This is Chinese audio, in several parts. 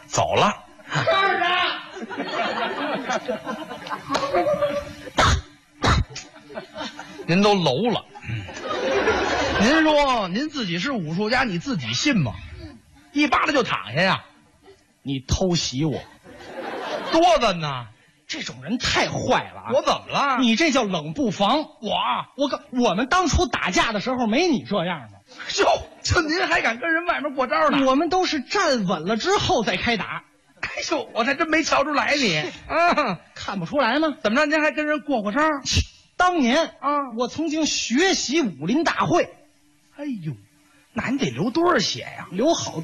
走了。 站着！ 您都楼了。您说您自己是武术家，你自己信吗？一巴掌就躺下呀？ 你偷袭我， 多的呢！ 这种人太坏了啊！ 我怎么了？ 你这叫冷不防。我们当初打架的时候没你这样的。 就您还敢跟人外面过招呢？ 我们都是站稳了之后再开打。 哎呦，我还真没瞧出来你。 看不出来吗？ 怎么着？您还跟人过招？ 当年我曾经学习武林大会。 哎呦，那你得流多少血呀？ 流好，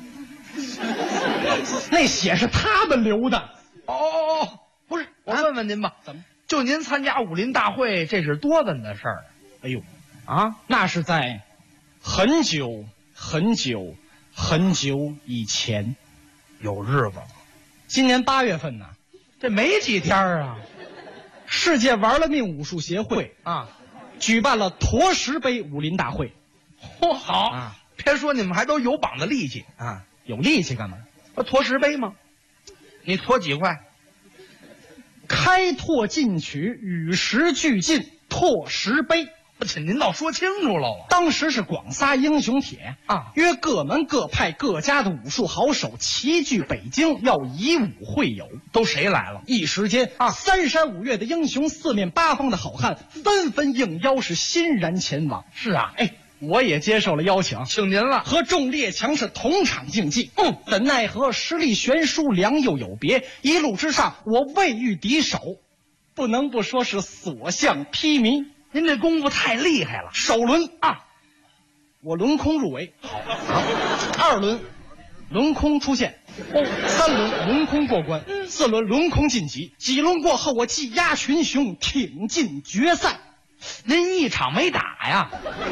那血是他们流的。 哦，不是，我问问您吧， 怎么？ 就您参加武林大会，这是多大的事儿？ 哎呦，那是在很久很久很久以前， 有日子了。 今年8月份呢， 这没几天啊。 世界玩了命武术协会举办了驼石杯武林大会。 好别说你们还都有膀子力气有力气干嘛？ 驼石杯吗？你驼几块？ 开拓进取，与时俱进，拓石杯。 您倒说清楚了。 当时是广撒英雄帖约各门各派各家的武术好手齐聚北京，要以武会友。 都谁来了？ 一时间三山五岳的英雄，四面八方的好汉纷纷应邀，是欣然前往。 是啊， 我也接受了邀请， 请您了， 和众列强是同场竞技。怎奈何实力悬殊，良莠有别，一路之上我未遇敌手，不能不说是所向披靡。 您这功夫太厉害了。 首轮我轮空入围，好2轮轮空出现，3轮轮空过关，4轮轮空晋级。几轮过后，我技压群雄，挺进决赛。 您一场没打呀？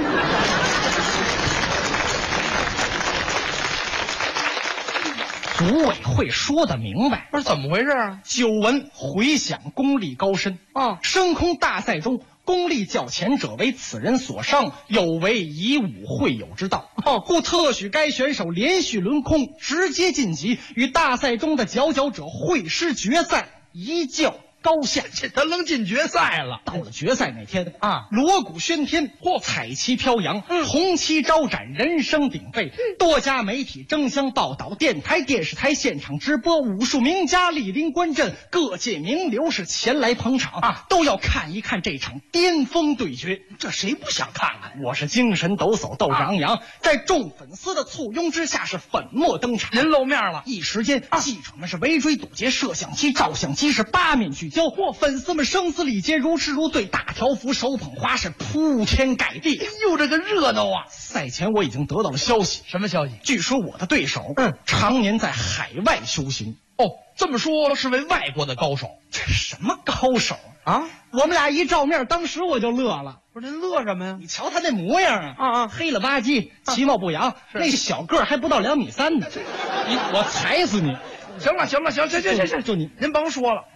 组委会说的明白， 不是怎么回事啊？ 久闻回响，功力高深升空大赛中，功力较前者为此人所伤，有违以武会友之道。故特许该选手连续轮空，直接晋级，与大赛中的佼佼者会师决赛，一较高下。 这他能进决赛了。 到了决赛那天锣鼓喧天，彩旗飘扬，红旗招展，人声鼎沸，多家媒体争相报道，电台电视台现场直播，武术名家莅临观阵，各界名流是前来捧场都要看一看这场巅峰对决。 这谁不想看看？ 我是精神抖擞，斗志昂扬，在众粉丝的簇拥之下是粉墨登场。 您露面了。 一时间记者们是围追堵截，摄像机照相机是八面聚焦，粉丝们声嘶力竭，如痴如醉，大条幅手捧花是铺天盖地。 哎呦，这个热闹啊！ 赛前我已经得到了消息。 什么消息？ 据说我的对手常年在海外修行。 这么说是位外国的高手。 这什么高手我们俩一照面，当时我就乐了。 不是您乐什么呀？ 你瞧他那模样黑了吧唧，其貌不扬，那小个儿还不到2.3米呢。我踩死你！ 行了，行， 就您甭说了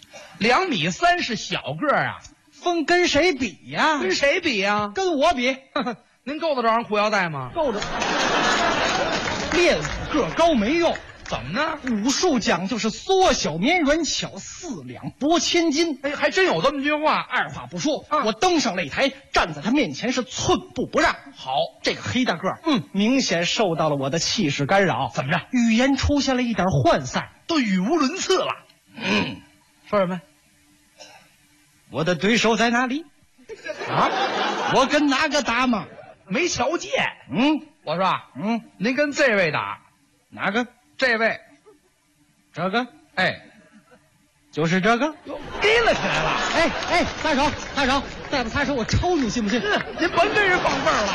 2.3米是小个儿分跟谁比呀？ 跟谁比呀？ 跟我比。 您够得着人裤腰带吗？ 够着。练武个高没用。 怎么呢？ 武术讲究是缩小绵软巧，4两拨千斤。 还真有这么句话。 二话不说我登上擂台，站在他面前是寸步不让。 好， 这个黑大个明显受到了我的气势干扰。 怎么着？ 语言出现了一点涣散， 都语无伦次了。说什么？ 我的对手在哪里？我跟哪个打吗？ 没瞧见。我说您跟这位打。 哪个？ 这位。 这个？就是这个。 提了起来了。 撒手，再不撒手我抽你，信不信？ 您甭跟人放缝了。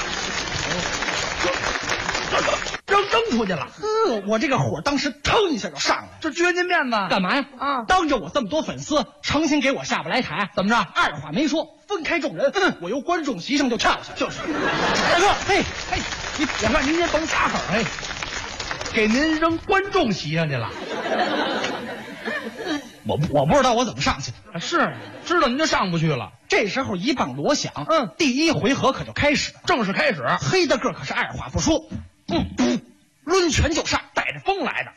扔出去了。 我这个火当时腾一下就上来了。 这撅您面子干嘛呀？当着我这么多粉丝，诚心给我下不来台， 怎么着？ 二话没说，分开众人，我由观众席上就跳下。就是，大哥， 我看您先甭撒狠，给您扔观众席上去了。 我不知道我怎么上去的。 是知道您就上不去了。 这时候一棒锣响，第一回合可就开始了， 正式开始。 黑大个可是二话不说，抡拳就上， 带着风来的。